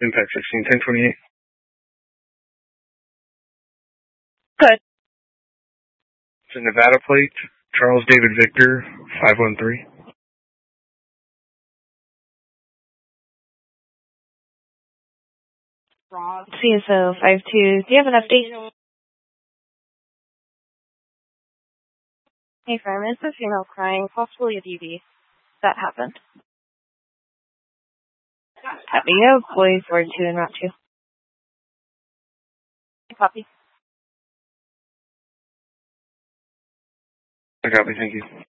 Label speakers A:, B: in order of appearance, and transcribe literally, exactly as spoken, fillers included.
A: Impact sixteen, ten twenty-eight.
B: Good.
A: It's a Nevada plate, Charles David Victor, five one three.
B: Rob. C S O five two. Do you have an update? Hey, firm, it's a female crying, possibly a D V. That happened. Happy you have boys word two and route two. Copy.
A: I copy, thank you.